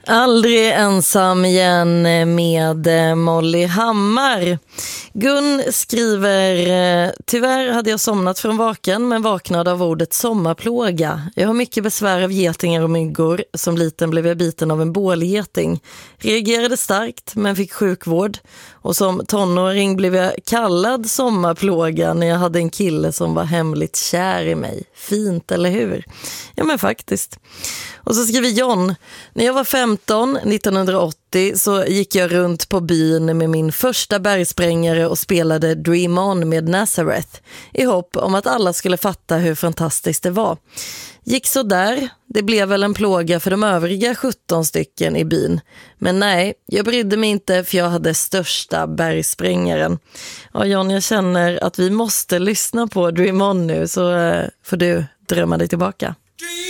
Aldrig ensam igen med Molly Hammar. Gun skriver: tyvärr hade jag somnat från vaken men vaknade av ordet sommarplåga. Jag har mycket besvär av getingar och myggor. Som liten blev jag biten av en bålgeting. Reagerade starkt men fick sjukvård. Och som tonåring blev jag kallad sommarplåga när jag hade en kille som var hemligt kär i mig. Fint, eller hur? Ja, men faktiskt. Och så skriver John: när jag var 15, 1980, så gick jag runt på byn med min första bergsprängare och spelade Dream On med Nazareth i hopp om att alla skulle fatta hur fantastiskt det var. Gick så där. Det blev väl en plåga för de övriga 17 stycken i byn. Men nej, jag brydde mig inte för jag hade största bergsprängaren. Ja, John, jag känner att vi måste lyssna på Dream On nu, så får du drömma dig tillbaka.